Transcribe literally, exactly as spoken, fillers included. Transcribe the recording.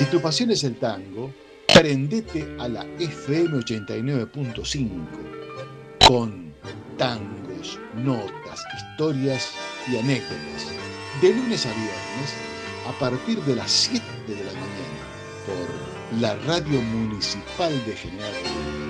Si tu pasión es el tango, prendete a la F M ochenta y nueve punto cinco con tangos, notas, historias y anécdotas. De lunes a viernes, a partir de las siete de la mañana, por la Radio Municipal de General